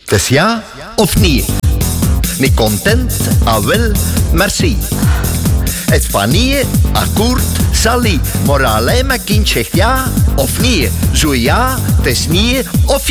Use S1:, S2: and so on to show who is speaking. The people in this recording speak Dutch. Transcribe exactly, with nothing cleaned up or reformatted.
S1: Het is ja of nee? Niet content, ah wel, merci. Het van nee, akkoord, salie. Maar alleen mijn kind zegt ja of nee. Zo ja, het is nee of